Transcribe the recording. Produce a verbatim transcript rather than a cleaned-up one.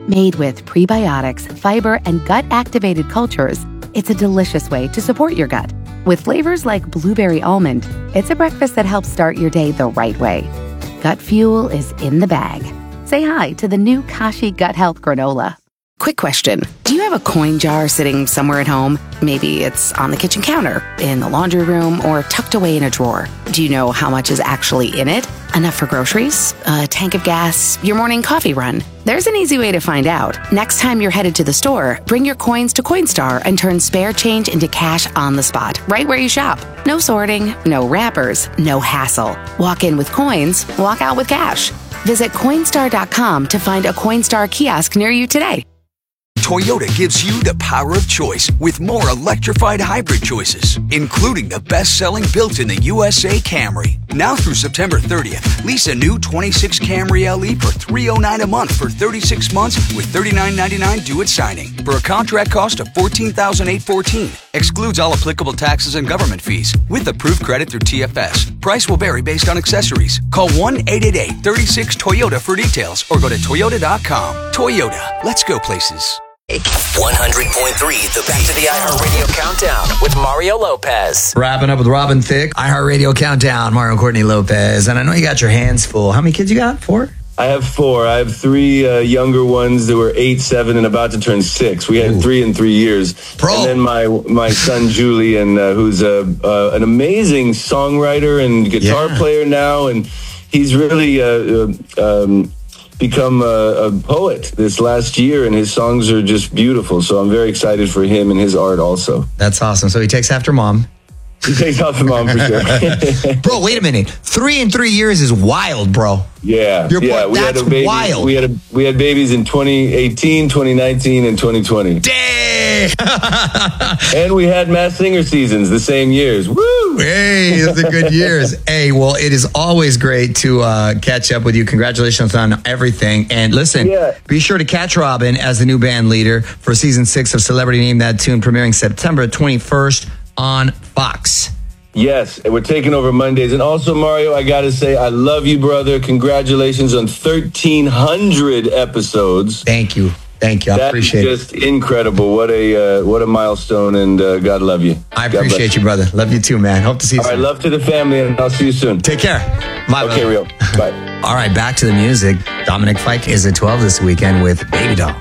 Made with prebiotics, fiber, and gut-activated cultures, it's a delicious way to support your gut. With flavors like blueberry almond, it's a breakfast that helps start your day the right way. Gut fuel is in the bag. Say hi to the new Kashi Gut Health Granola. Quick question. Do you have a coin jar sitting somewhere at home? Maybe it's on the kitchen counter, in the laundry room, or tucked away in a drawer. Do you know how much is actually in it? Enough for groceries? A tank of gas? Your morning coffee run? There's an easy way to find out. Next time you're headed to the store, bring your coins to Coinstar and turn spare change into cash on the spot, right where you shop. No sorting, no wrappers, no hassle. Walk in with coins, walk out with cash. Visit Coinstar dot com to find a Coinstar kiosk near you today. Toyota gives you the power of choice with more electrified hybrid choices, including the best-selling built-in-the U S A Camry. Now through September thirtieth, lease a new twenty-six Camry L E for three hundred nine dollars a month for thirty-six months with thirty-nine ninety-nine due at signing for a contract cost of fourteen thousand eight hundred fourteen dollars. Excludes all applicable taxes and government fees with approved credit through T F S. Price will vary based on accessories. Call one eight eight eight, three six, Toyota for details or go to Toyota dot com. Toyota, let's go places. one hundred point three, the Back to the iHeartRadio Countdown with Mario Lopez. Wrapping up with Robin Thicke, iHeartRadio Countdown, Mario Courtney Lopez. And I know you got your hands full. How many kids you got? Four? I have four. I have three uh, younger ones that were eight, seven, and about to turn six. We had Ooh. three in three years. Bro. And then my my son Julian, uh, who's a, uh, an amazing songwriter and guitar yeah. player now, and he's really uh, uh, um, become a, a poet this last year, and his songs are just beautiful. So I'm very excited for him and his art also. That's awesome. So he takes after mom. He takes after mom for sure. Bro, wait a minute. Three in three years is wild, bro. Yeah, You're yeah. boy, We that's had a baby, wild. We had a, we had babies in twenty eighteen, twenty nineteen, and twenty twenty. Dang! And we had Masked Singer seasons the same years. Woo! Hey, those are good years. Hey, well, it is always great to uh, catch up with you. Congratulations on everything. And listen, yeah. be sure to catch Robin as the new band leader for season six of Celebrity Name That Tune, premiering September twenty-first on Fox. Yes, and we're taking over Mondays. And also, Mario, I got to say, I love you, brother. Congratulations on thirteen hundred episodes. Thank you. Thank you. I That appreciate it. That's just incredible. What a uh, what a milestone, and uh, God love you. I appreciate you, brother. Love you too, man. Hope to see you All soon. right, love to the family, and I'll see you soon. Take care. Bye. Okay, brother. Rio. Bye. All right, back to the music. Dominic Fike is at twelve this weekend with Baby Doll.